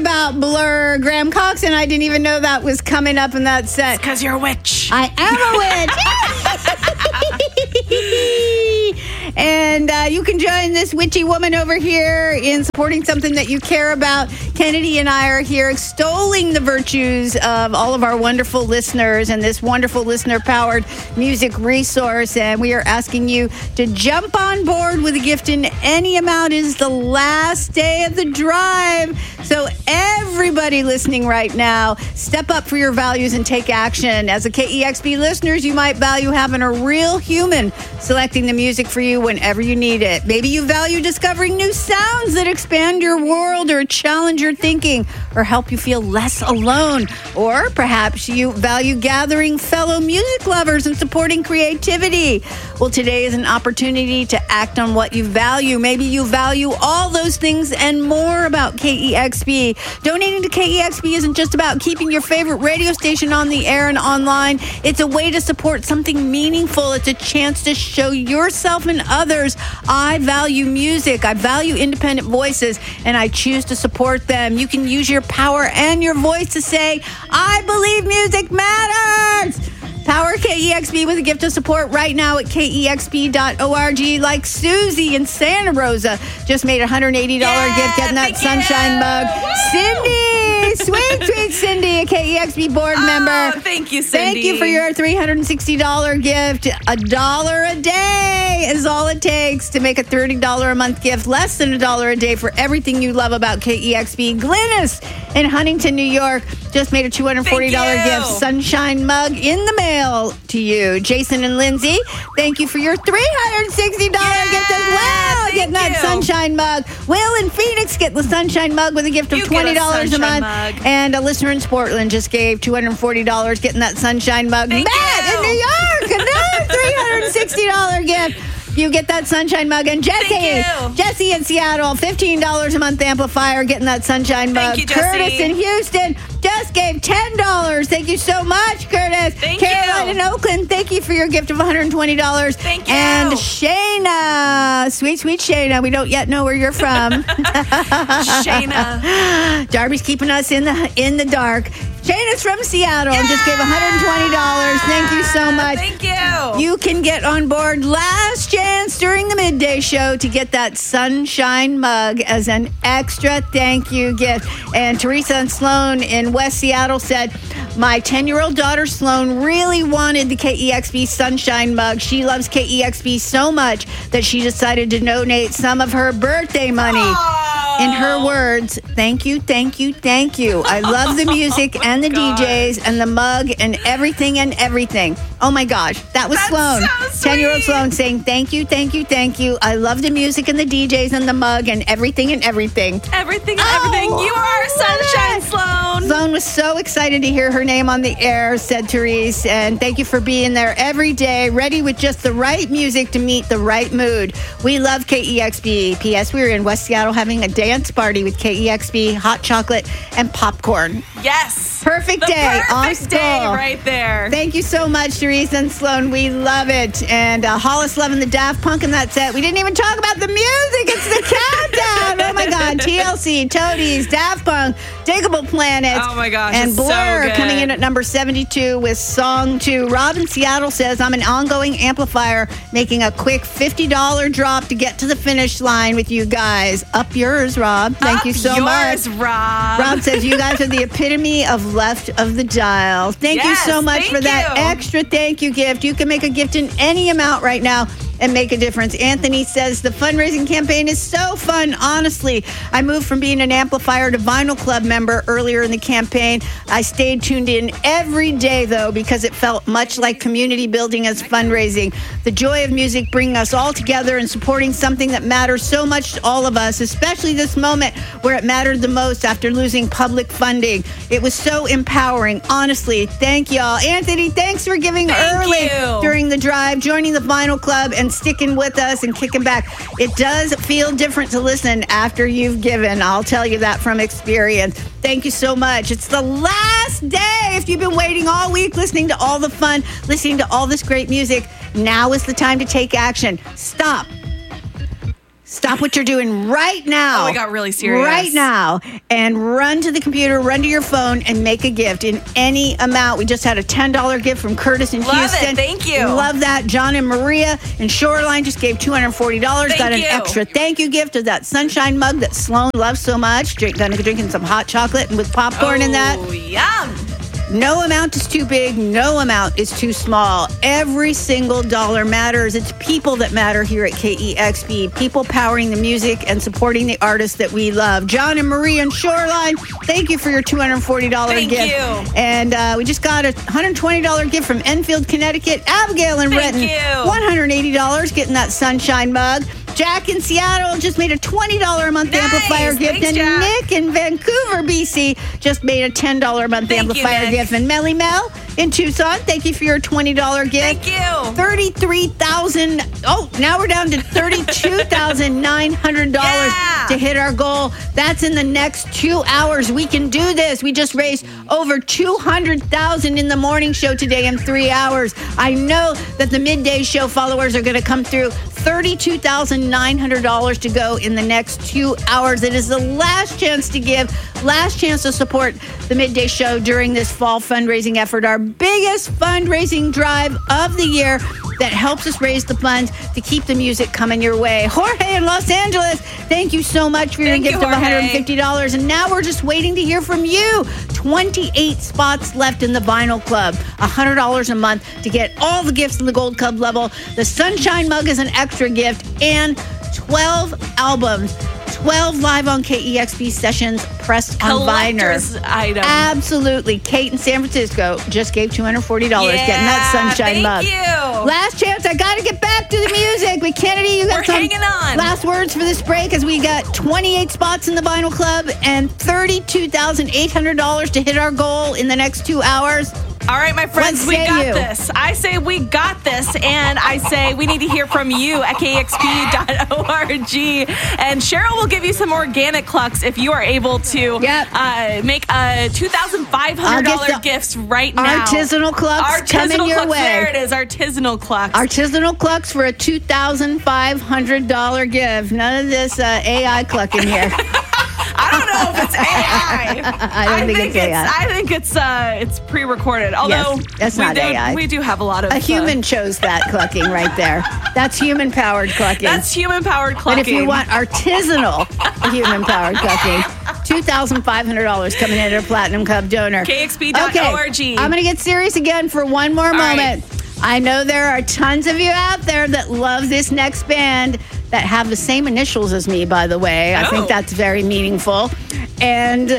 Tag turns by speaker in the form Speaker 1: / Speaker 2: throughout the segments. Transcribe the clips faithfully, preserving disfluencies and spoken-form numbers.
Speaker 1: about Blur. Graham Cox and I didn't even know that was coming up in that set.
Speaker 2: Because you're a witch.
Speaker 1: I am a witch. And uh, you can join this witchy woman over here in supporting something that you care about. Kennedy and I are here extolling the virtues of all of our wonderful listeners and this wonderful listener-powered music resource. And we are asking you to jump on board with a gift in any amount. It is the last day of the drive. So everybody listening right now, step up for your values and take action. As a K E X P listeners, you might value having a real human selecting the music for you whenever you need it. Maybe you value discovering new sounds that expand your world or challenge your thinking or help you feel less alone. Or perhaps you value gathering fellow music lovers and supporting creativity. Well, today is an opportunity to act on what you value. Maybe you value all those things and more about K E X P. Donating to K E X P isn't just about keeping your favorite radio station on the air and online. It's a way to support something meaningful. It's a chance to show yourself and others, I value music, I value independent voices, and I choose to support them. You can use your power and your voice to say, I believe music matters. Power K E X P with a gift of support right now at K E X P dot org. Like Susie in Santa Rosa just made a one hundred eighty dollars
Speaker 2: yeah,
Speaker 1: gift getting that sunshine
Speaker 2: you.
Speaker 1: mug.
Speaker 2: Woo!
Speaker 1: Cindy, sweet, sweet Cindy, a K E X P board
Speaker 2: oh,
Speaker 1: member.
Speaker 2: Thank you, Cindy.
Speaker 1: Thank you for your three hundred sixty dollars gift. A dollar a day is all it takes to make a thirty dollars a month gift. Less than a dollar a day for everything you love about K E X P. Glynis in Huntington, New York just made a two hundred forty dollars gift. Sunshine mug in the mail to you. Jason and Lindsay, thank you for your three hundred sixty dollars
Speaker 2: yeah,
Speaker 1: gift as well. Getting that
Speaker 2: you.
Speaker 1: sunshine mug. Will in Phoenix get the sunshine mug with a gift of
Speaker 2: You
Speaker 1: twenty dollars a, a month.
Speaker 2: Mug.
Speaker 1: And a listener in Portland just gave two hundred forty dollars getting that sunshine mug.
Speaker 2: Thank
Speaker 1: Matt
Speaker 2: you.
Speaker 1: in New York, another three hundred sixty dollars gift. You get that sunshine mug. And Jesse, Jesse in Seattle, fifteen dollars a month amplifier, getting that sunshine mug.
Speaker 2: Thank you, Jesse.
Speaker 1: Curtis in Houston just gave ten dollars. Thank you so much, Curtis.
Speaker 2: Thank
Speaker 1: Caroline
Speaker 2: you.
Speaker 1: in Oakland, thank you for your gift of one hundred twenty dollars.
Speaker 2: Thank you.
Speaker 1: And Shayna, sweet, sweet Shayna. We don't yet know where you're from.
Speaker 2: Shayna.
Speaker 1: Darby's keeping us in the in the dark. Shayna's from Seattle and just gave one hundred twenty dollars. Thank you so much.
Speaker 2: Thank you.
Speaker 1: You can get on board last chance during the midday show to get that sunshine mug as an extra thank you gift. And Teresa and Sloan in West Seattle said, my ten-year-old daughter Sloan really wanted the K E X P sunshine mug. She loves K E X P so much that she decided to donate some of her birthday money.
Speaker 2: Oh.
Speaker 1: In her words, thank you, thank you, thank you. I love the music and the
Speaker 2: God.
Speaker 1: D Js and the mug and everything and everything. Oh my gosh, that was
Speaker 2: That's
Speaker 1: Sloan.
Speaker 2: so
Speaker 1: ten-year-old
Speaker 2: sweet.
Speaker 1: Sloan saying thank you, thank you, thank you. I love the music and the D Js and the mug and everything and everything.
Speaker 2: Everything and
Speaker 1: Oh,
Speaker 2: everything. You are our sunshine, Sloan.
Speaker 1: Sloan was so excited to hear her name on the air, said Therese, and thank you for being there every day, ready with just the right music to meet the right mood. We love K E X P. P S. We were in West Seattle having a dance party with K E X P, hot chocolate, and popcorn.
Speaker 2: Yes.
Speaker 1: Perfect
Speaker 2: The
Speaker 1: day.
Speaker 2: Perfect
Speaker 1: On
Speaker 2: day
Speaker 1: school.
Speaker 2: right there.
Speaker 1: Thank you so much, Therese and Sloan. We love it. And uh, Hollis loving the Daft Punk in that set. We didn't even talk about the music. It's the countdown. Oh, my God. T L C, Toadies, Daft Punk, Diggable Planets.
Speaker 2: Oh, my gosh.
Speaker 1: And
Speaker 2: it's
Speaker 1: Blur
Speaker 2: so good.
Speaker 1: coming in at number seventy-two with Song two. Rob in Seattle says, I'm an ongoing amplifier making a quick fifty dollars drop to get to the finish line with you guys. Up yours, Rob. Thank
Speaker 2: Up
Speaker 1: you so
Speaker 2: yours,
Speaker 1: much.
Speaker 2: Rob.
Speaker 1: Rob says, you guys are the epitome of left of the dial. Thank
Speaker 2: Yes,
Speaker 1: you so much
Speaker 2: thank
Speaker 1: for that
Speaker 2: you.
Speaker 1: extra thank you gift. You can make a gift in any amount right now and make a difference. Anthony says the fundraising campaign is so fun. Honestly, I moved from being an amplifier to Vinyl Club member earlier in the campaign. I stayed tuned in every day, though, because it felt much like community building as fundraising. The joy of music bringing us all together and supporting something that matters so much to all of us, especially this moment where it mattered the most after losing public funding. It was so empowering. Honestly, thank y'all. Anthony, thanks for giving
Speaker 2: Thank
Speaker 1: early
Speaker 2: you.
Speaker 1: during the drive, joining the Vinyl Club, and sticking with us and kicking back. It does feel different to listen after you've given. I'll tell you that from experience. Thank you so much. It's the last day. If you've been waiting all week, listening to all the fun, listening to all this great music, now is the time to take action. Stop. Stop what you're doing right now.
Speaker 2: Oh, we got really serious.
Speaker 1: Right now. And run to the computer, run to your phone, and make a gift in any amount. We just had a ten dollars gift from Curtis in
Speaker 2: Love
Speaker 1: Houston.
Speaker 2: it. Thank you.
Speaker 1: Love that. John and Maria in Shoreline just gave two hundred forty dollars.
Speaker 2: Thank
Speaker 1: got an
Speaker 2: you.
Speaker 1: extra thank you gift of that sunshine mug that Sloan loves so much. Drink, gonna drinking some hot chocolate and with popcorn
Speaker 2: oh,
Speaker 1: in that.
Speaker 2: Yum.
Speaker 1: No amount is too big. No amount is too small. Every single dollar matters. It's people that matter here at K E X P. People powering the music and supporting the artists that we love. John and Marie and Shoreline, thank you for your two hundred forty dollars
Speaker 2: Thank
Speaker 1: gift.
Speaker 2: you.
Speaker 1: And uh, we just got a one hundred twenty dollars gift from Enfield, Connecticut. Abigail and
Speaker 2: Thank
Speaker 1: Renton,
Speaker 2: you.
Speaker 1: one hundred eighty dollars getting that sunshine mug. Jack in Seattle just made a twenty dollars a month
Speaker 2: Nice.
Speaker 1: amplifier gift.
Speaker 2: Thanks,
Speaker 1: and
Speaker 2: Jack.
Speaker 1: Nick in Vancouver, B C just made a ten dollars a month
Speaker 2: Thank you,
Speaker 1: amplifier
Speaker 2: Nick.
Speaker 1: gift. And Melly Mel in Tucson, thank you for your twenty dollars gift.
Speaker 2: Thank you.
Speaker 1: thirty-three thousand dollars. Oh, now we're down to thirty-two thousand nine hundred dollars
Speaker 2: Yeah.
Speaker 1: to hit our goal. That's in the next two hours. We can do this. We just raised over two hundred thousand dollars in the morning show today in three hours. I know that the midday show followers are going to come through. thirty-two thousand nine hundred dollars to go in the next two hours. It is the last chance to give, last chance to support the midday show during this fall fundraising effort, our biggest fundraising drive of the year that helps us raise the funds to keep the music coming your way. Jorge in Los Angeles, thank you so much for your
Speaker 2: Thank
Speaker 1: gift
Speaker 2: you,
Speaker 1: of one hundred
Speaker 2: Jorge.
Speaker 1: fifty dollars. And now we're just waiting to hear from you. twenty-eight spots left in the Vinyl Club. one hundred dollars a month to get all the gifts in the Gold Club level. The Sunshine Mug is an extra gift. And twelve albums, twelve live on K E X P sessions pressed on vinyl.
Speaker 2: Collector's item.
Speaker 1: Absolutely. Kate in San Francisco just gave two hundred forty dollars
Speaker 2: Yeah,
Speaker 1: getting that Sunshine
Speaker 2: thank
Speaker 1: Mug.
Speaker 2: you.
Speaker 1: Last chance. I got to get back to the music. With Kennedy, you got
Speaker 2: We're
Speaker 1: some
Speaker 2: hanging on.
Speaker 1: last words for this break as we got twenty-eight spots in the Vinyl Club and thirty-two thousand eight hundred dollars to hit our goal in the next two hours.
Speaker 2: All right, my friends,
Speaker 1: What
Speaker 2: we
Speaker 1: say
Speaker 2: got
Speaker 1: you?
Speaker 2: this. I say we got this, and I say we need to hear from you at K X P dot org. And Cheryl will give you some organic clucks if you are able to
Speaker 1: Yep.
Speaker 2: uh, make a two thousand five hundred dollars
Speaker 1: I'll get the
Speaker 2: gifts right now.
Speaker 1: Artisanal clucks coming
Speaker 2: Artisanal
Speaker 1: your
Speaker 2: clucks.
Speaker 1: way.
Speaker 2: There it is, artisanal clucks.
Speaker 1: Artisanal clucks for a two thousand five hundred dollars gift. None of this uh, A I clucking here.
Speaker 2: I don't know if it's A I.
Speaker 1: I don't think it's A I.
Speaker 2: I think it's uh, it's pre-recorded. Although
Speaker 1: Yes, that's
Speaker 2: we
Speaker 1: not
Speaker 2: do,
Speaker 1: A I.
Speaker 2: we do have a lot of
Speaker 1: A human
Speaker 2: Uh,
Speaker 1: chose that clucking right there. That's human-powered clucking.
Speaker 2: that's human-powered clucking.
Speaker 1: But if you want artisanal human-powered clucking, two thousand five hundred dollars coming in at a Platinum Cup donor.
Speaker 2: K X P dot org.
Speaker 1: Okay, I'm going to get serious again for one more moment.
Speaker 2: right.
Speaker 1: I know there are tons of you out there that love this next band that have the same initials as me, by the way. I
Speaker 2: Oh.
Speaker 1: think that's very meaningful. And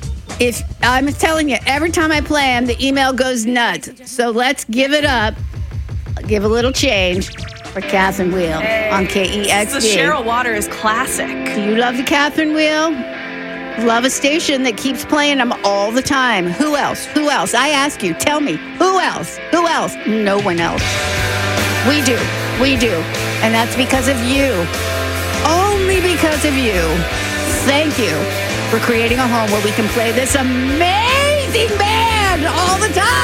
Speaker 1: if I'm telling you, every time I play them, the email goes nuts. So let's give it up. Give a little change for Catherine Wheel on K E X P.
Speaker 2: The Cheryl Waters classic.
Speaker 1: Do you love the Catherine Wheel? Love a station that keeps playing them all the time. Who else? Who else? I ask you, tell me. Who else? Who else? No one else. We do. We do. And that's because of you. Only because of you. Thank you for creating a home where we can play this amazing band all the time.